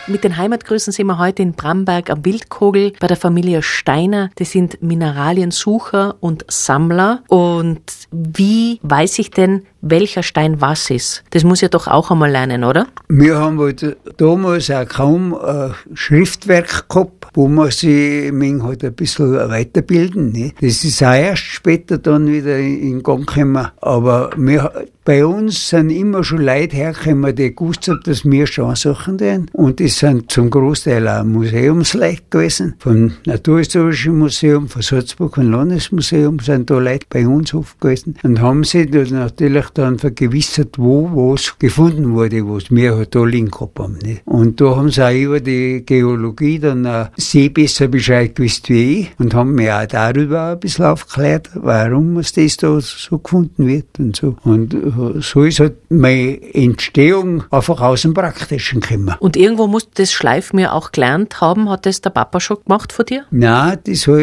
Mit den Heimatgrüßen sind wir heute in Bramberg am Wildkogel bei der Familie Steiner. Das sind Mineraliensucher und Sammler. Und wie weiß ich denn, welcher Stein was ist? Das muss ja doch auch einmal lernen, oder? Wir haben halt damals auch kaum ein Schriftwerk gehabt, wo man sich halt ein bisschen weiterbilden. Ne? Das ist auch erst später dann wieder in Gang gekommen. Aber bei uns sind immer schon Leute hergekommen, die gewusst haben, dass wir schon suchen werden. Und das sind zum Großteil auch Museumsleute gewesen. Vom Naturhistorischen Museum, von Salzburg, vom Landesmuseum sind da Leute bei uns oft gewesen. Und haben sich natürlich dann vergewissert, wo was gefunden wurde, was wir halt da liegen gehabt haben. Nicht? Und da haben sie auch über die Geologie dann auch sehr besser Bescheid gewusst wie ich und haben mir auch darüber ein bisschen aufgeklärt, warum es das da so gefunden wird und so. Und so ist halt meine Entstehung einfach aus dem Praktischen gekommen. Und irgendwo musst du das Schleifen ja auch gelernt haben. Hat das der Papa schon gemacht von dir? Nein, das habe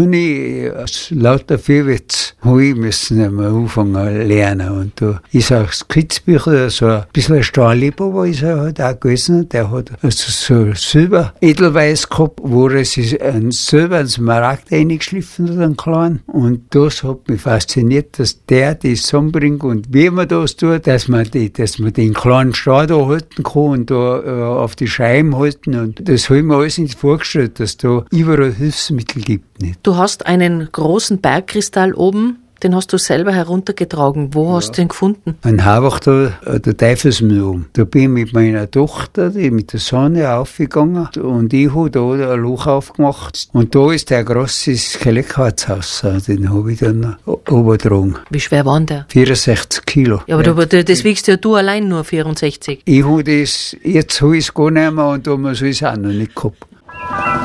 ich aus lauter Vierwitz müssen anfangen zu lernen. Und da ist auch das Kitzbücher so ein bisschen ein Stahlleber, wo ist er halt auch gewesen. Der hat also so Silber, Edelweiß gehabt, wo er sich selber einen Smaragd reingeschliffen hat, einen kleinen. Und das hat mich fasziniert, dass der das zusammenbringt und wie man das tut, dass man den kleinen Stahl da halten kann und da auf die Scheiben halten. Und das habe ich mir alles nicht vorgestellt, dass da überall Hilfsmittel gibt. Nicht? Du hast einen großen Bergkristall oben. Den hast du selber heruntergetragen. Wo hast du den gefunden? Ein Havach da, der Teufelsmühle. Da bin ich mit meiner Tochter, die mit der Sonne aufgegangen und ich habe da ein Loch aufgemacht. Und da ist der große Skeletthaus. Den habe ich dann übertragen. Wie schwer war der? 64 Kilo. Ja, aber das wiegst ja du allein nur 64. Ich habe das, jetzt habe ich es gar nicht mehr und damals habe ich es auch noch nicht gehabt.